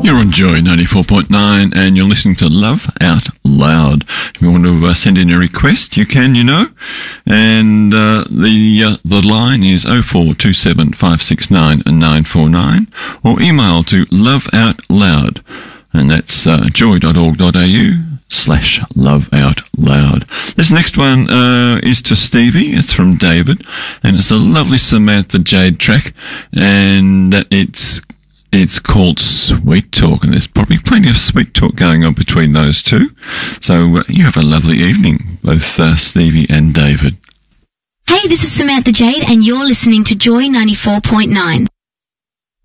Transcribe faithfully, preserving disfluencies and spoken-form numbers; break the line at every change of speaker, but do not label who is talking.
You're on Joy ninety-four point nine and you're listening to Love Out Loud. If you want to uh, send in a request, you can, you know. And uh, the uh, the line is oh four two seven five six nine nine four nine or email to loveoutloud. And that's uh, joy.org.au slash love out loud. This next one uh, is to Stevie. It's from David. And it's a lovely Samantha Jade track. And it's It's called Sweet Talk, and there's probably plenty of sweet talk going on between those two. So uh, you have a lovely evening, both uh, Stevie and David.
Hey, this is Samantha Jade, and you're listening to Joy ninety-four point nine.